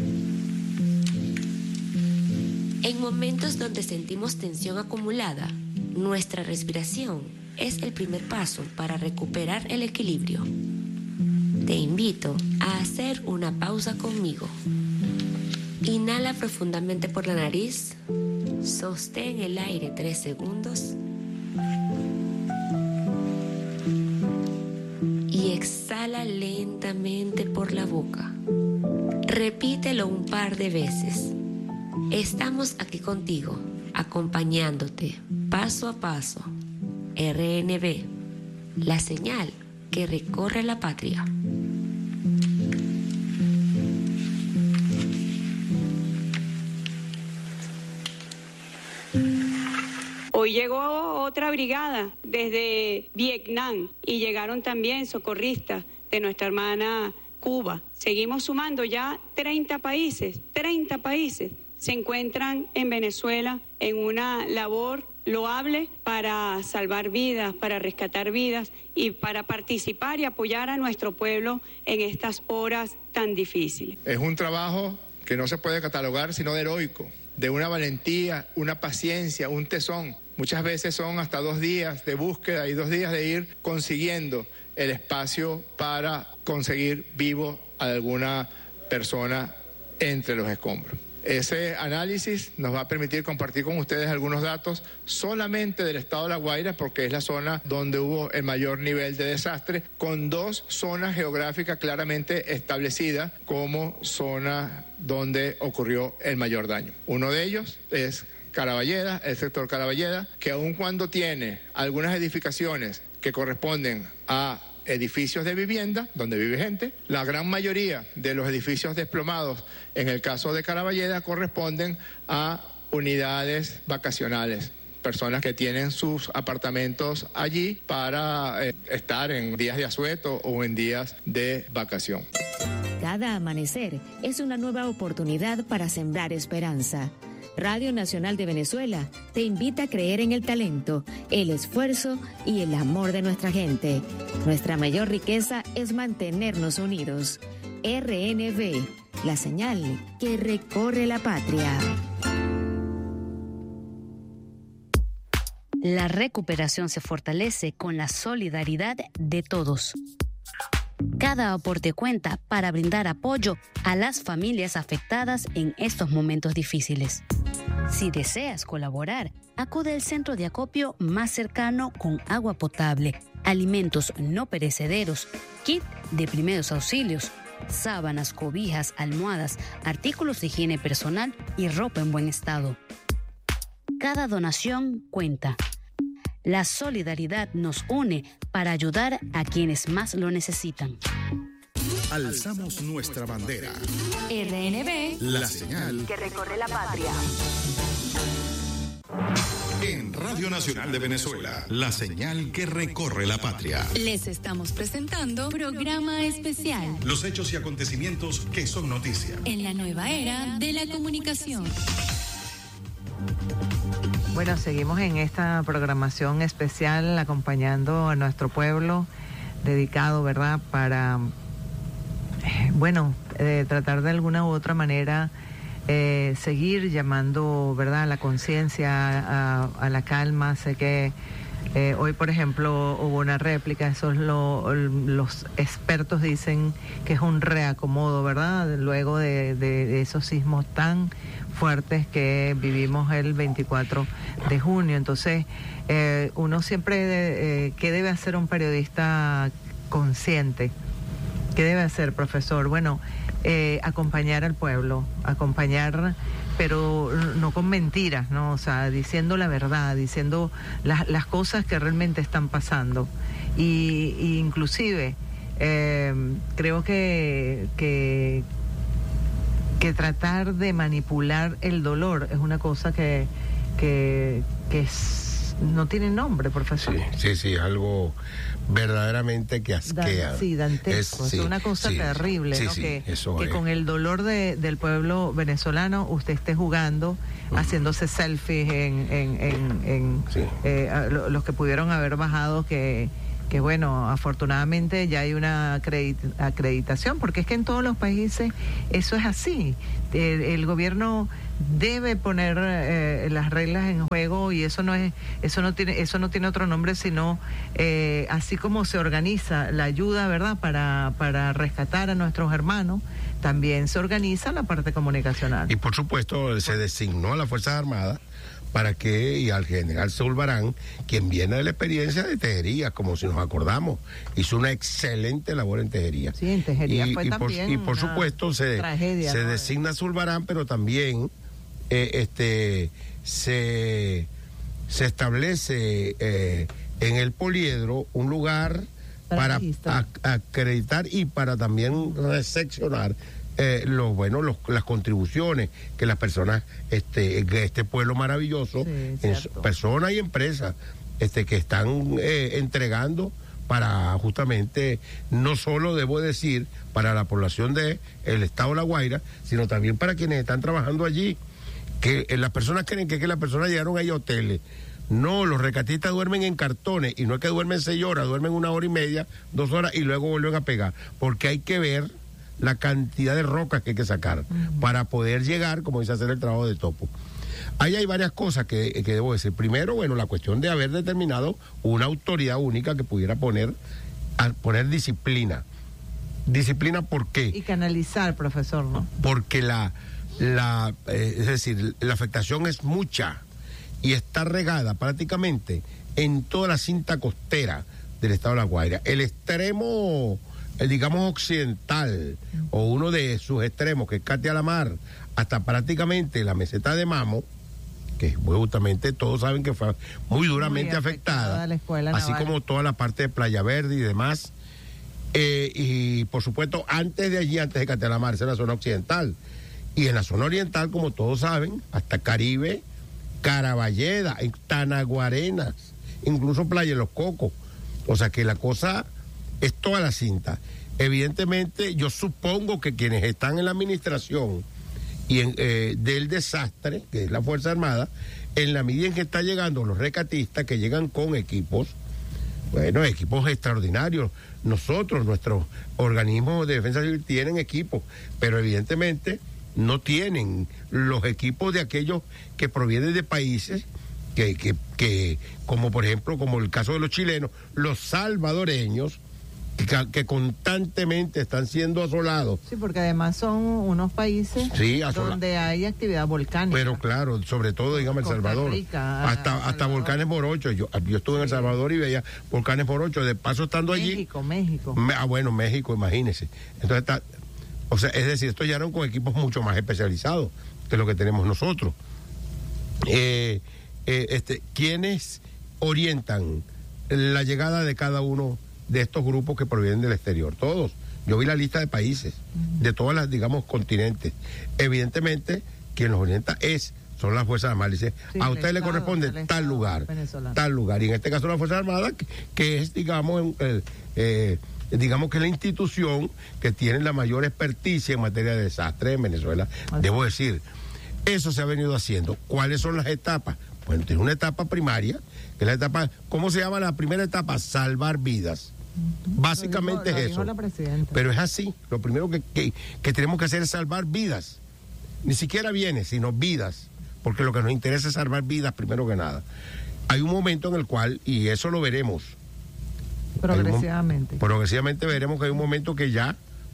Speaker 9: En momentos donde sentimos tensión acumulada, nuestra respiración es el primer paso para recuperar el equilibrio. Te invito a hacer una pausa conmigo. Inhala profundamente por la nariz, sostén el aire 3 segundos y exhala lentamente por la boca. Repítelo un par de veces. Estamos aquí contigo, acompañándote paso a paso. RNB, la señal que recorre la patria.
Speaker 8: Hoy llegó otra brigada desde Vietnam y llegaron también socorristas de nuestra hermana Cuba. Seguimos sumando ya 30 países se encuentran en Venezuela en una labor loable para salvar vidas, para rescatar vidas y para participar y apoyar a nuestro pueblo en estas horas tan difíciles.
Speaker 10: Es un trabajo que no se puede catalogar sino de heroico, de una valentía, una paciencia, un tesón. Muchas veces son hasta 2 días de búsqueda y 2 días de ir consiguiendo el espacio para conseguir vivo a alguna persona entre los escombros. Ese análisis nos va a permitir compartir con ustedes algunos datos solamente del estado de La Guaira, porque es la zona donde hubo el mayor nivel de desastre, con 2 zonas geográficas claramente establecidas como zona donde ocurrió el mayor daño. Uno de ellos es Caraballeda, el sector Caraballeda, que aun cuando tiene algunas edificaciones que corresponden a edificios de vivienda, donde vive gente, la gran mayoría de los edificios desplomados, en el caso de Caraballeda, corresponden a unidades vacacionales, personas que tienen sus apartamentos allí para estar en días de asueto o en días de vacación.
Speaker 6: Cada amanecer es una nueva oportunidad para sembrar esperanza. Radio Nacional de Venezuela te invita a creer en el talento, el esfuerzo y el amor de nuestra gente. Nuestra mayor riqueza es mantenernos unidos. RNB, la señal que recorre la patria.
Speaker 16: La recuperación se fortalece con la solidaridad de todos. Cada aporte cuenta para brindar apoyo a las familias afectadas en estos momentos difíciles. Si deseas colaborar, acude al centro de acopio más cercano con agua potable, alimentos no perecederos, kit de primeros auxilios, sábanas, cobijas, almohadas, artículos de higiene personal y ropa en buen estado. Cada donación cuenta. La solidaridad nos une para ayudar a quienes más lo necesitan.
Speaker 17: Alzamos nuestra bandera.
Speaker 3: RNB,
Speaker 17: la señal
Speaker 3: que recorre la patria.
Speaker 17: En Radio Nacional de Venezuela, la señal que recorre la patria.
Speaker 3: Les estamos presentando programa especial.
Speaker 17: Los hechos y acontecimientos que son noticia.
Speaker 3: En la nueva era de la comunicación.
Speaker 11: Bueno, seguimos en esta programación especial acompañando a nuestro pueblo, dedicado, ¿verdad?, para, tratar de alguna u otra manera seguir llamando, ¿verdad?, a la conciencia, a la calma. Sé que Hoy, por ejemplo, hubo una réplica, los expertos dicen que es un reacomodo, ¿verdad? Luego de esos sismos tan fuertes que vivimos el 24 de junio. Entonces, uno siempre, ¿qué debe hacer un periodista consciente? ¿Qué debe hacer, profesor? Bueno, acompañar al pueblo, pero no con mentiras, ¿no? O sea, diciendo la verdad, diciendo las cosas que realmente están pasando. Y inclusive, creo que tratar de manipular el dolor es una cosa que no tiene nombre, profesor.
Speaker 12: Sí, algo verdaderamente que asquea.
Speaker 11: Dantesco, es una cosa terrible, ¿no? Que con el dolor del pueblo venezolano usted esté jugando, haciéndose selfies en los que pudieron haber bajado, que bueno, afortunadamente ya hay una acreditación, porque es que en todos los países eso es así. El gobierno debe poner las reglas en juego, y eso no tiene otro nombre, sino así como se organiza la ayuda, ¿verdad?, para rescatar a nuestros hermanos, también se organiza la parte comunicacional.
Speaker 12: Y por supuesto se designó a las Fuerzas Armadas para que, y al general Saúl Barán, quien viene de la experiencia de Tejería, como si nos acordamos, hizo una excelente labor en Tejería.
Speaker 11: Sí, en Tejería fue también
Speaker 12: y por supuesto se designa a Saúl Barán, pero también se establece en el Poliedro un lugar para acreditar y para también recepcionar las contribuciones que las personas, este pueblo maravilloso, personas y empresas, que están entregando para justamente, no solo debo decir, para la población del estado de La Guaira, sino también para quienes están trabajando allí, que las personas creen que las personas llegaron ahí a hoteles. No, los rescatistas duermen en cartones, y no es que duermen 6 horas, duermen 1 hora y media, 2 horas, y luego vuelven a pegar, porque hay que ver la cantidad de rocas que hay que sacar para poder llegar, como dice, hacer el trabajo de topo. Ahí hay varias cosas que debo decir. Primero, bueno, la cuestión de haber determinado una autoridad única que pudiera poner disciplina. ¿Disciplina por qué?
Speaker 11: Y canalizar, profesor, ¿no?
Speaker 12: Porque es decir, la afectación es mucha y está regada prácticamente en toda la cinta costera del estado de La Guaira. El extremo, digamos, occidental, o uno de sus extremos, que es Catia la Mar, hasta prácticamente la meseta de Mamo, que justamente todos saben que fue muy duramente afectada, así como toda la parte de Playa Verde y demás. Y por supuesto, antes de Catia la Mar, es la zona occidental. Y en la zona oriental, como todos saben, hasta Caribe, Caraballeda, Tanaguarenas, incluso Playa de los Cocos. O sea que la cosa es toda la cinta. Evidentemente, yo supongo que quienes están en la administración y del desastre, que es la Fuerza Armada, en la medida en que están llegando los rescatistas, que llegan con equipos, bueno, equipos extraordinarios. Nuestros organismos de defensa civil tienen equipos, pero evidentemente no tienen los equipos de aquellos que provienen de países que como por ejemplo, como el caso de los chilenos, los salvadoreños, que constantemente están siendo asolados.
Speaker 11: Sí, porque además son unos países donde hay actividad volcánica.
Speaker 12: Pero claro, sobre todo, digamos, El Salvador. Rica, hasta volcanes Morocho. Yo estuve en El Salvador y veía volcanes Morocho. De paso, estando allí...
Speaker 11: México.
Speaker 12: Bueno, México, imagínese. Entonces, es decir, estos llegaron con equipos mucho más especializados que lo que tenemos nosotros. ¿Quiénes orientan la llegada de cada uno de estos grupos que provienen del exterior? Todos. Yo vi la lista de países, de todas las, digamos, continentes. Evidentemente, quien los orienta son las Fuerzas Armadas. Dice, a usted le corresponde tal lugar. Y en este caso la Fuerza Armada, que es, digamos, digamos que es la institución que tiene la mayor experticia en materia de desastre en Venezuela. Debo decir, eso se ha venido haciendo. ¿Cuáles son las etapas? Bueno, tiene una etapa primaria, que es la etapa, ¿cómo se llama la primera etapa? Salvar vidas. Básicamente es eso. Pero es así. Lo primero que tenemos que hacer es salvar vidas. Ni siquiera bienes, sino vidas. Porque lo que nos interesa es salvar vidas primero que nada. hay un momento en el cual, y eso lo veremos.
Speaker 11: Progresivamente.
Speaker 12: Progresivamente veremos que hay un momento que ya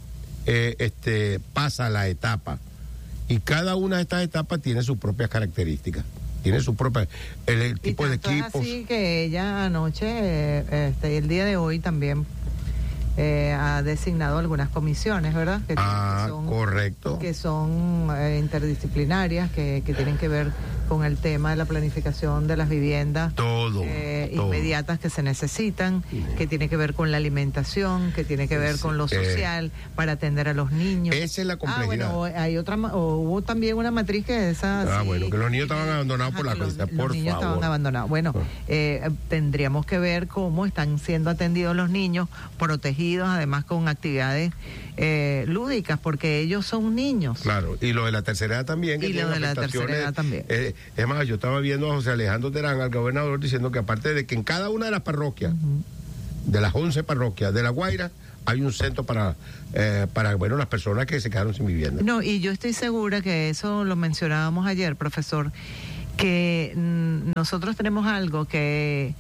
Speaker 12: pasa la etapa. Y cada una de estas etapas tiene sus propias características. Tiene su propia... El tipo de equipos.
Speaker 11: Es así que ella anoche, el día de hoy también... ha designado algunas comisiones, ¿verdad? Que son,
Speaker 12: correcto.
Speaker 11: Que son interdisciplinarias, que tienen que ver con el tema de la planificación de las viviendas.
Speaker 12: Todo.
Speaker 11: Inmediatas que se necesitan, que tiene que ver con la alimentación, que tiene que ver con lo social, para atender a los niños.
Speaker 12: Esa es la complejidad.
Speaker 11: Bueno, hay otra, hubo también una matriz que esa...
Speaker 12: bueno, que los niños estaban abandonados por la cosa, por
Speaker 11: los niños
Speaker 12: favor.
Speaker 11: estaban abandonados. Bueno, tendríamos que ver cómo están siendo atendidos los niños, protegidos, además con actividades lúdicas, porque ellos son niños.
Speaker 12: Claro, y lo de la tercera edad también.
Speaker 11: Y lo de la tercera edad también.
Speaker 12: Es más, yo estaba viendo a José Alejandro Terán, al gobernador, diciendo que aparte de que en cada una de las parroquias, de las 11 parroquias de La Guaira, hay un centro para las personas que se quedaron sin vivienda.
Speaker 11: No, y yo estoy segura que eso lo mencionábamos ayer, profesor, que nosotros tenemos algo que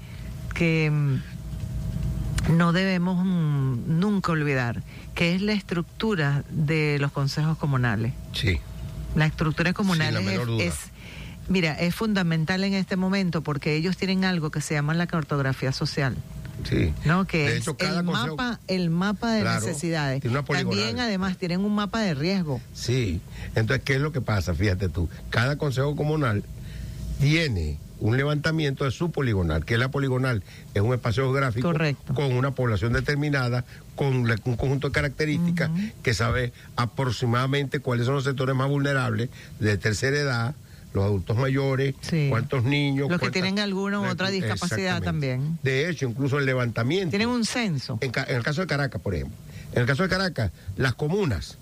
Speaker 11: no debemos nunca olvidar, que es la estructura de los consejos comunales.
Speaker 12: Sí.
Speaker 11: La estructura comunal es fundamental en este momento, porque ellos tienen algo que se llama la cartografía social.
Speaker 12: Sí.
Speaker 11: ¿No? Que
Speaker 12: de
Speaker 11: es
Speaker 12: hecho,
Speaker 11: el mapa de necesidades.
Speaker 12: También,
Speaker 11: además, tienen un mapa de riesgo.
Speaker 12: Sí. Entonces, ¿qué es lo que pasa? Fíjate tú, cada consejo comunal tiene un levantamiento de su poligonal, que la poligonal es un espacio geográfico con una población determinada, con un conjunto de características que sabe aproximadamente cuáles son los sectores más vulnerables de tercera edad, los adultos mayores, cuántos niños.
Speaker 11: Los que tienen alguna u otra discapacidad también.
Speaker 12: De hecho, incluso el levantamiento.
Speaker 11: Tienen un censo.
Speaker 12: En el caso de Caracas, por ejemplo. En el caso de Caracas, las comunas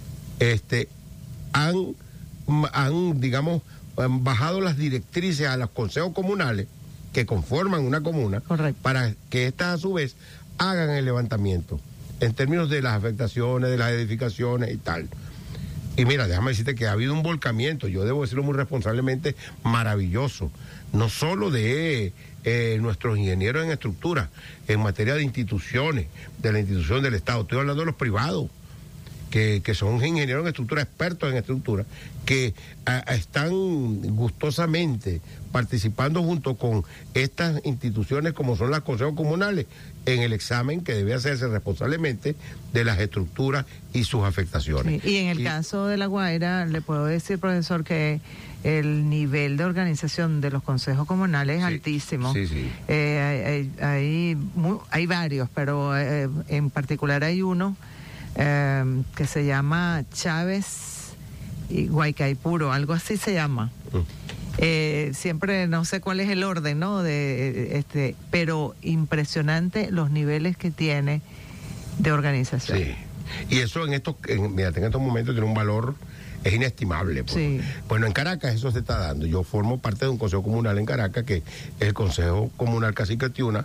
Speaker 12: han, digamos, bajado las directrices a los consejos comunales que conforman una comuna para que éstas a su vez hagan el levantamiento en términos de las afectaciones, de las edificaciones y tal. Y mira, déjame decirte que ha habido un volcamiento, yo debo decirlo muy responsablemente, maravilloso, no solo de nuestros ingenieros en estructura, en materia de instituciones, de la institución del Estado, estoy hablando de los privados, que son ingenieros en estructura, expertos en estructura, que están gustosamente participando junto con estas instituciones como son los consejos comunales en el examen que debe hacerse responsablemente de las estructuras y sus afectaciones.
Speaker 11: Sí, y en el caso de La Guaira, le puedo decir, profesor, que el nivel de organización de los consejos comunales es altísimo.
Speaker 12: Sí.
Speaker 11: Hay varios, pero en particular hay uno que se llama Chávez y Guaycaipuro, algo así se llama. Siempre no sé cuál es el orden, ¿no? Pero impresionante los niveles que tiene de organización.
Speaker 12: Sí. Y eso en estos momentos tiene un valor, es inestimable.
Speaker 11: Sí.
Speaker 12: Bueno, en Caracas eso se está dando. Yo formo parte de un consejo comunal en Caracas, que es el Consejo Comunal Cacique Tiuna.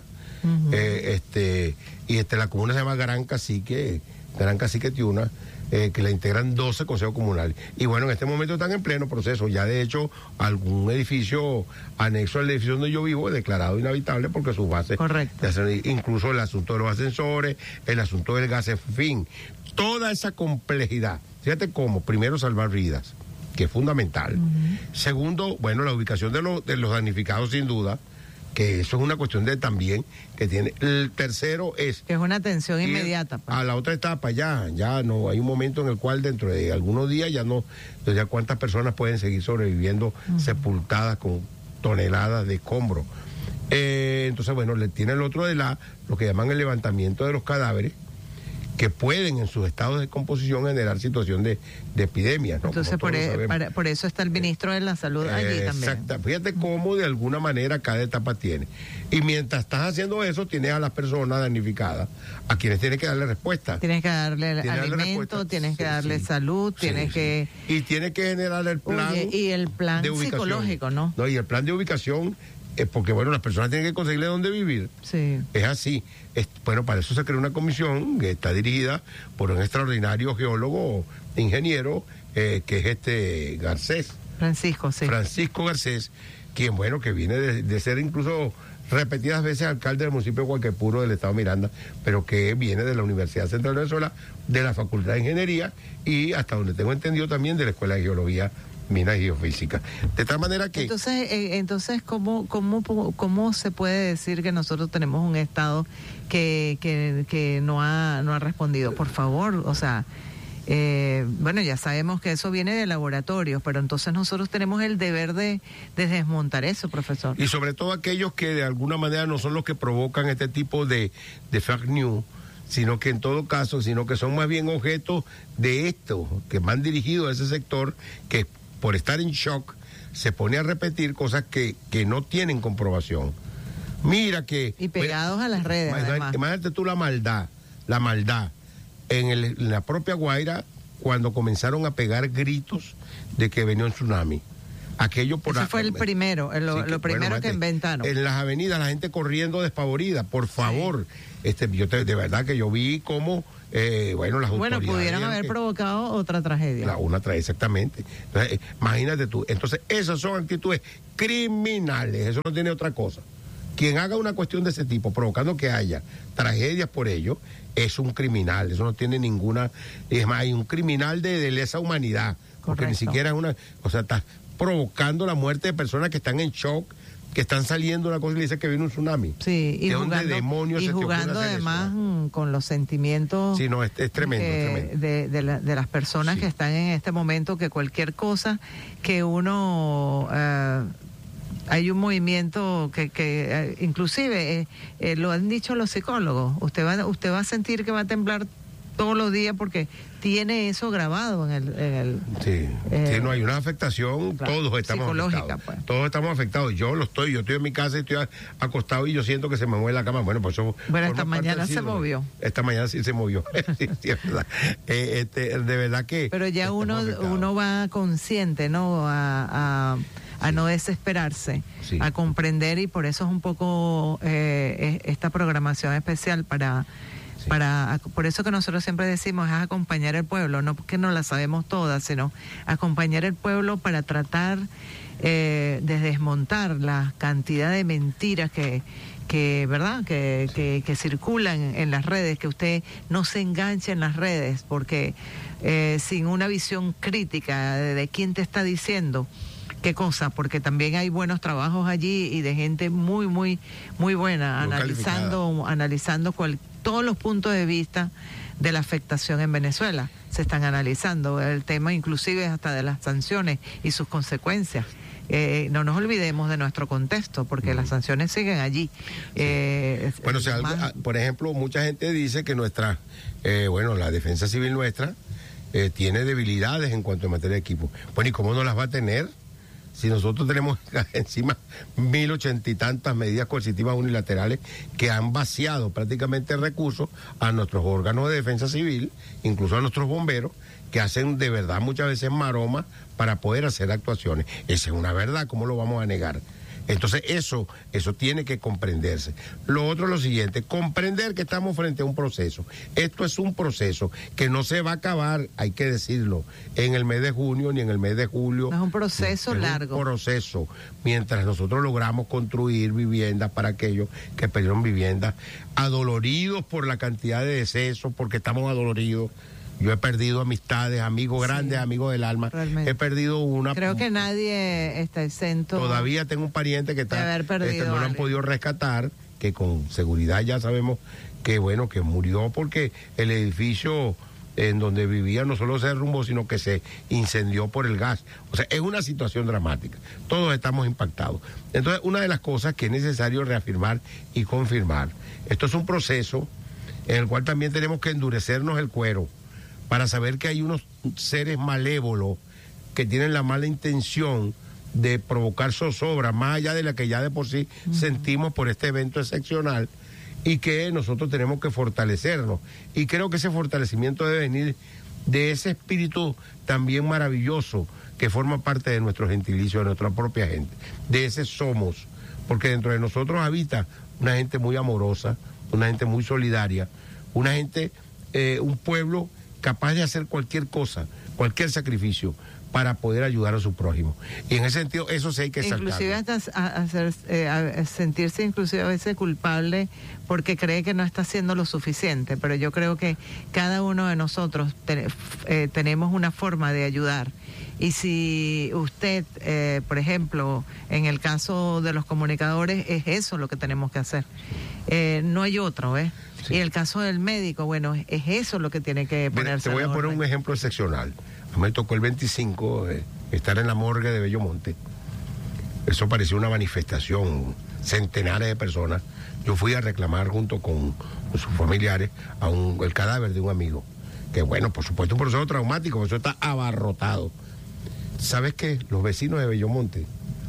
Speaker 12: La comuna se llama Gran Cacique Tiuna, que la integran 12 consejos comunales. Y bueno, en este momento están en pleno proceso. Ya de hecho, algún edificio anexo al edificio donde yo vivo es declarado inhabitable porque sus bases...
Speaker 11: Correcto.
Speaker 12: Incluso el asunto de los ascensores, el asunto del gas, en fin. Toda esa complejidad. Fíjate cómo, primero, salvar vidas, que es fundamental. Segundo, bueno, la ubicación de los damnificados, sin duda, que eso es una cuestión de también que tiene. El tercero es...
Speaker 11: Que es una atención inmediata.
Speaker 12: A la otra etapa ya no, hay un momento en el cual dentro de algunos días ya cuántas personas pueden seguir sobreviviendo sepultadas con toneladas de escombros. Entonces, bueno, le tiene el otro de lo que llaman el levantamiento de los cadáveres, que pueden en sus estados de composición generar situación de epidemias, ¿no?
Speaker 11: Entonces por eso está el ministro de la Salud allí también.
Speaker 12: Exacto. Fíjate cómo de alguna manera cada etapa tiene. Y mientras estás haciendo eso, tienes a las personas damnificadas, a quienes tienes que darle respuesta.
Speaker 11: Tienes que darle alimento, tienes que darle salud, tienes que...
Speaker 12: Y tienes que generar el plan.
Speaker 11: Oye, y el plan psicológico, ¿no?
Speaker 12: No, y el plan de ubicación... porque bueno, las personas tienen que conseguirle dónde vivir.
Speaker 11: Sí.
Speaker 12: Es así. Bueno, para eso se creó una comisión que está dirigida por un extraordinario geólogo, ingeniero, que es Garcés.
Speaker 11: Francisco Garcés,
Speaker 12: quien, bueno, que viene de ser incluso repetidas veces alcalde del municipio de Guayquepuro del estado Miranda, pero que viene de la Universidad Central de Venezuela, de la Facultad de Ingeniería y, hasta donde tengo entendido, también de la Escuela de Geología, Minas y Geofísica. De tal manera que...
Speaker 11: Entonces ¿cómo se puede decir que nosotros tenemos un Estado que no ha respondido? Por favor, o sea... bueno, ya sabemos que eso viene de laboratorios, pero entonces nosotros tenemos el deber de desmontar eso, profesor.
Speaker 12: Y sobre todo aquellos que de alguna manera no son los que provocan este tipo de fake news, sino que en todo caso, que son más bien objetos de esto, que van dirigidos a ese sector, que por estar en shock se pone a repetir cosas que no tienen comprobación. Mira que...
Speaker 11: Y pegados a las redes, además.
Speaker 12: Imagínate tú la maldad. En la propia Guaira, cuando comenzaron a pegar gritos de que venía un tsunami. Aquello por...
Speaker 11: Ese fue el primero, lo primero que inventaron.
Speaker 12: En las avenidas, la gente corriendo despavorida, por favor. De verdad que yo vi cómo, las autoridades...
Speaker 11: Bueno, pudieran haber provocado otra tragedia.
Speaker 12: Una tragedia, exactamente. Entonces, imagínate tú. Entonces, esas son actitudes criminales, eso no tiene otra cosa. Quien haga una cuestión de ese tipo, provocando que haya tragedias por ello, es un criminal, eso no tiene ninguna... Es más, hay un criminal de lesa humanidad, porque ni siquiera es una... O sea, está provocando la muerte de personas que están en shock, que están saliendo una cosa y le dice que viene un tsunami.
Speaker 11: Sí, y jugando además con los sentimientos...
Speaker 12: Sí, no, es tremendo, tremendo.
Speaker 11: De las personas que están en este momento, que cualquier cosa que uno... hay un movimiento que inclusive lo han dicho los psicólogos, usted va a sentir que va a temblar todos los días porque tiene eso grabado en el
Speaker 12: no hay una afectación, claro, todos estamos afectados, pues. Todos estamos afectados, yo estoy en mi casa y estoy acostado y yo siento que se me mueve la cama, bueno, pues eso...
Speaker 11: Bueno, esta mañana se movió.
Speaker 12: Esta mañana sí se movió, sí, es verdad. De verdad que...
Speaker 11: Pero ya uno va consciente, ¿no?, a no desesperarse, a comprender, y por eso es un poco esta programación especial por eso que nosotros siempre decimos es acompañar al pueblo, no porque no la sabemos todas, sino acompañar al pueblo para tratar de desmontar la cantidad de mentiras que circulan en las redes, que usted no se enganche en las redes, porque sin una visión crítica de quién te está diciendo qué cosa, porque también hay buenos trabajos allí y de gente muy, muy, muy buena, analizando todos los puntos de vista de la afectación en Venezuela. Se están analizando el tema, inclusive hasta de las sanciones y sus consecuencias. No nos olvidemos de nuestro contexto, porque las sanciones siguen allí.
Speaker 12: Por ejemplo, mucha gente dice que la defensa civil nuestra tiene debilidades en cuanto a materia de equipo. Bueno, ¿y cómo no las va a tener? Si nosotros tenemos encima 1.080 y tantas medidas coercitivas unilaterales que han vaciado prácticamente recursos a nuestros órganos de defensa civil, incluso a nuestros bomberos, que hacen de verdad muchas veces maromas para poder hacer actuaciones. Esa es una verdad, ¿cómo lo vamos a negar? Entonces eso tiene que comprenderse. Lo otro es lo siguiente, comprender que estamos frente a un proceso. Esto es un proceso que no se va a acabar, hay que decirlo, en el mes de junio ni en el mes de julio.
Speaker 11: Es un proceso largo.
Speaker 12: Es un proceso, mientras nosotros logramos construir viviendas para aquellos que perdieron viviendas, adoloridos por la cantidad de decesos, porque estamos adoloridos. Yo he perdido amistades, amigos grandes, amigos del alma. Realmente. He perdido una...
Speaker 11: Creo que nadie está exento.
Speaker 12: Todavía tengo un pariente que
Speaker 11: está... De haber perdido
Speaker 12: no lo han podido rescatar, que con seguridad ya sabemos que murió porque el edificio en donde vivía no solo se derrumbó, sino que se incendió por el gas. O sea, es una situación dramática. Todos estamos impactados. Entonces, una de las cosas que es necesario reafirmar y confirmar, esto es un proceso en el cual también tenemos que endurecernos el cuero, para saber que hay unos seres malévolos que tienen la mala intención de provocar zozobra, más allá de la que ya de por sí sentimos por este evento excepcional, y que nosotros tenemos que fortalecernos. Y creo que ese fortalecimiento debe venir de ese espíritu también maravilloso que forma parte de nuestro gentilicio, de nuestra propia gente, de ese somos, porque dentro de nosotros habita una gente muy amorosa, una gente muy solidaria, una gente, un pueblo capaz de hacer cualquier cosa, cualquier sacrificio, para poder ayudar a su prójimo. Y en ese sentido, eso sí hay que saltarlo.
Speaker 11: Inclusive hasta sentirse inclusive a veces culpable porque cree que no está haciendo lo suficiente, pero yo creo que cada uno de nosotros tenemos una forma de ayudar. Y si usted, por ejemplo, en el caso de los comunicadores, es eso lo que tenemos que hacer. No hay otro, ¿ves? Sí. Y el caso del médico, bueno, es eso lo que tiene que ponerse.
Speaker 12: Te voy a poner un ejemplo excepcional. A mí me tocó el 25 estar en la morgue de Bellomonte. Eso pareció una manifestación, centenares de personas. Yo fui a reclamar junto con sus familiares el cadáver de un amigo. Que bueno, por supuesto un proceso traumático, eso está abarrotado. ¿Sabes qué? Los vecinos de Bellomonte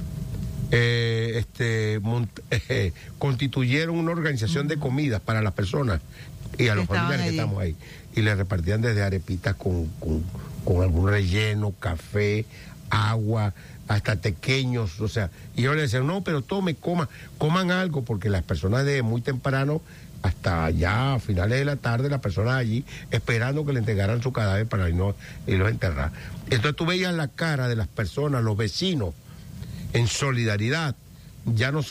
Speaker 12: constituyeron una organización de comidas para las personas y a los familiares que estamos ahí. Y le repartían desde arepitas con algún relleno, café, agua, hasta tequeños, o sea, y yo le decía, no, pero coman algo, porque las personas de muy temprano hasta ya a finales de la tarde, las personas allí esperando que le entregaran su cadáver para irlos a enterrar. Entonces tú veías la cara de las personas, los vecinos, en solidaridad, ya no